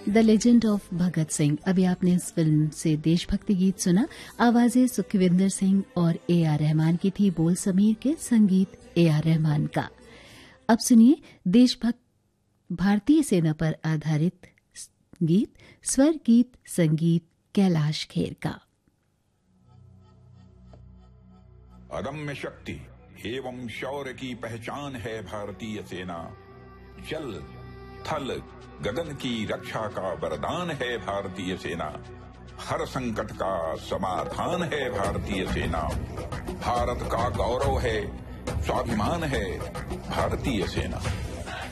The legend of Bhagat Singh. अभी आपने इस फिल्म से देशभक्ति गीत सुना। आवाजें सुखविंदर सिंह और A.R. रहमान की थी, बोल समीर के, संगीत A.R. रहमान का। अब सुनिए देशभक्त भारतीय सेना पर आधारित गीत, स्वर गीत संगीत कैलाश खेर का। अदम्य शक्ति एवं शौर्य की पहचान है भारतीय सेना। जल थल गगन की रक्षा का वरदान है भारतीय सेना। हर संकट का समाधान है भारतीय सेना। भारत का गौरव है, स्वाभिमान है भारतीय सेना।